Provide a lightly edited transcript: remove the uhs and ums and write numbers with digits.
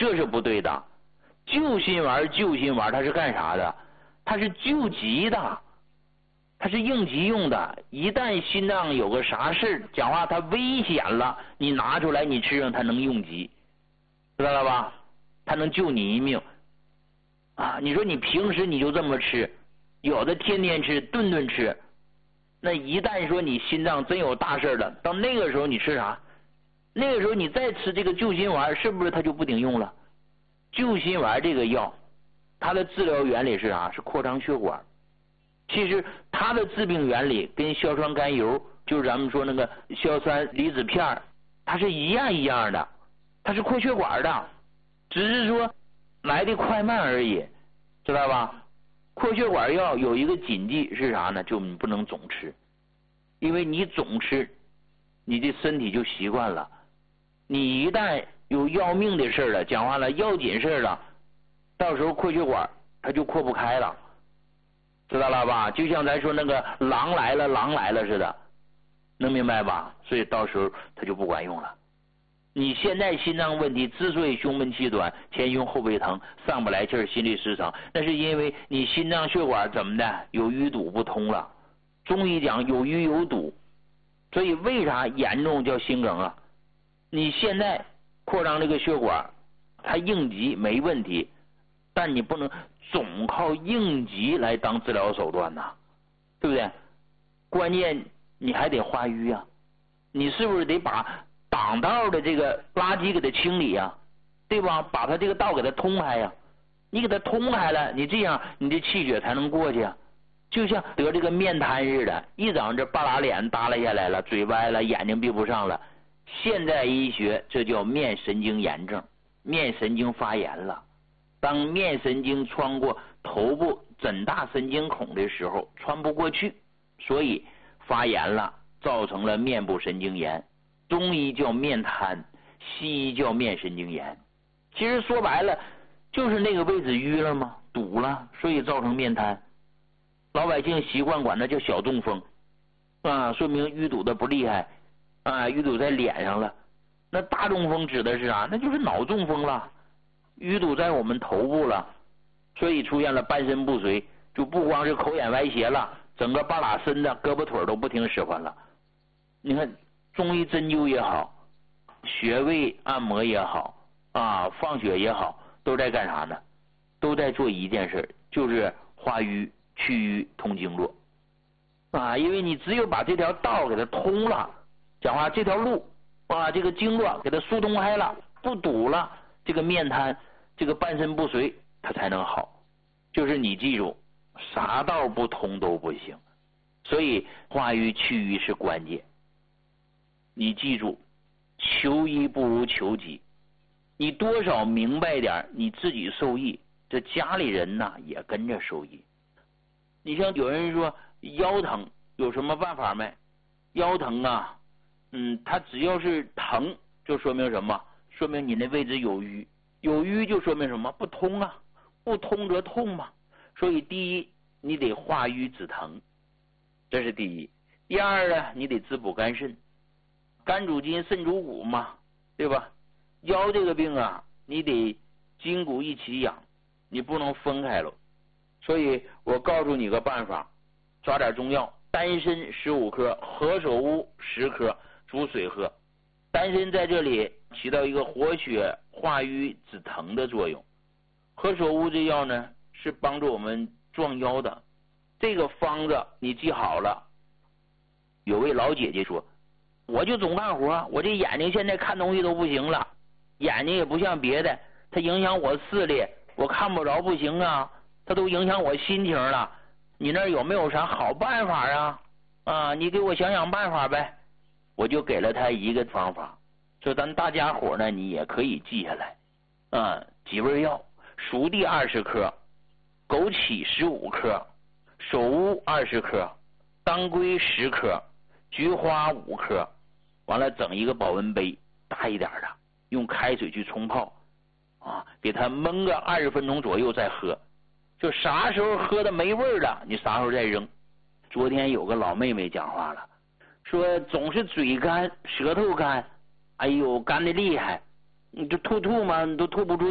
这是不对的。救心丸它是干啥的？它是救急的，它是应急用的。一旦心脏有个啥事讲话它危险了，你拿出来你吃上它能应急，知道了吧？它能救你一命啊！你说你平时你就这么吃，有的天天吃顿顿吃，那一旦说你心脏真有大事了，到那个时候你吃啥？那个时候你再吃这个救心丸，是不是它就不顶用了？救心丸这个药它的治疗原理是啥？是扩张血管。其实它的致病原理跟硝酸甘油，就是咱们说那个硝酸离子片，它是一样的，它是扩血管的，只是说来的快慢而已，知道吧？扩血管药有一个禁忌是啥呢？就你不能总吃，因为你总吃你的身体就习惯了，你一旦有要命的事了，讲话了要紧事了，到时候扩血管它就扩不开了，知道了吧？就像咱说那个狼来了似的，能明白吧？所以到时候它就不管用了。你现在心脏问题之所以胸闷气短、前胸后背疼、上不来气儿、心律失常，那是因为你心脏血管怎么的有淤堵不通了。中医讲有淤有堵，所以为啥严重叫心梗啊？你现在扩张这个血管，它应急没问题，但你不能总靠应急来当治疗手段呐，对不对？关键你还得化瘀啊，你是不是得把挡道的这个垃圾给它清理啊，对吧？把它这个道给它通开呀，你给它通开了，你这样你的气血才能过去啊。就像得这个面瘫似的，一整这半拉脸耷拉下来了，嘴歪了，眼睛闭不上了。现代医学这叫面神经炎症，面神经发炎了。当面神经穿过头部枕大神经孔的时候穿不过去，所以发炎了，造成了面部神经炎。中医叫面瘫，西医叫面神经炎。其实说白了就是那个位置淤了吗？堵了，所以造成面瘫。老百姓习惯管它叫小中风啊，说明淤堵的不厉害啊，淤堵在脸上了。那大中风指的是啥？那就是脑中风了，淤堵在我们头部了，所以出现了半身不遂，就不光是口眼歪斜了，整个半拉身子胳膊腿都不听使唤了。你看中医针灸也好，穴位按摩也好啊，放血也好，都在干啥呢？都在做一件事，就是化瘀去瘀通经络啊。因为你只有把这条道给它通了，讲话这条路啊，这个经络给它疏通开了，不堵了，这个面瘫这个半身不遂它才能好。就是你记住，啥道不通都不行，所以化瘀去瘀是关键。你记住，求医不如求己，你多少明白点，你自己受益，这家里人呐也跟着受益。你像有人说腰疼有什么办法没？腰疼啊，它只要是疼就说明什么？说明你那位置有瘀，有瘀就说明什么？不通啊，不通则痛嘛。所以第一你得化瘀止疼，这是第一。第二呢，你得滋补肝肾，肝主筋肾主骨嘛，对吧？腰这个病啊，你得筋骨一起养，你不能分开了。所以我告诉你个办法，抓点中药，丹参15颗，何首乌10颗，煮水喝。丹参在这里起到一个活血化瘀止疼的作用，何首乌这药呢是帮助我们壮腰的。这个方子你记好了。有位老姐姐说，我就总干活，我这眼睛现在看东西都不行了，眼睛也不像别的，它影响我视力，我看不着不行啊，它都影响我心情了。你那儿有没有啥好办法啊？啊，你给我想想办法呗。我就给了他一个方法，说咱大家伙呢，你也可以记下来。几味药：熟地20颗，枸杞15颗，首乌20颗，当归10颗，菊花5颗。完了整一个保温杯，大一点的，用开水去冲泡啊，给它焖个20分钟左右再喝。就啥时候喝的没味了，你啥时候再扔。昨天有个老妹妹讲话了，说总是嘴干舌头干，哎呦干的厉害，你就吐嘛，你都吐不出